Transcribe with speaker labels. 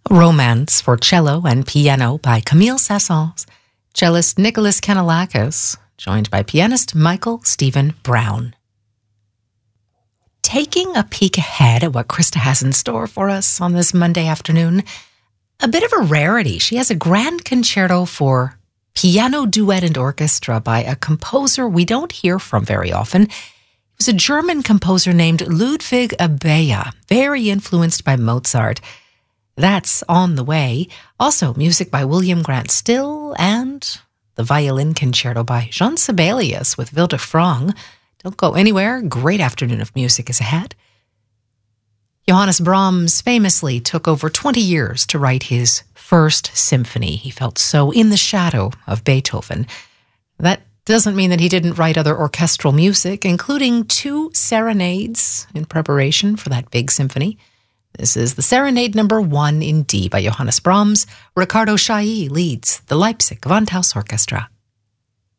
Speaker 1: Romance for Cello and Piano by Camille Saint-Saëns, cellist Nicholas Kanellakis, joined by pianist Michael Stephen Brown. Taking a peek ahead at what Krista has in store for us on this Monday afternoon, a bit of a rarity. She has a grand concerto for piano duet and orchestra by a composer we don't hear from very often. He was a German composer named Ludwig Abeja, very influenced by Mozart. That's on the way. Also, music by William Grant Still and the violin concerto by Jean Sibelius with Wilde Frank. Don't go anywhere. Great afternoon of music is ahead. Johannes Brahms famously took over 20 years to write his first symphony. He felt so in the shadow of Beethoven. That doesn't mean that he didn't write other orchestral music, including 2 serenades in preparation for that big symphony. This is the Serenade number 1 in D by Johannes Brahms. Ricardo Chailly leads the Leipzig Gewandhaus Orchestra.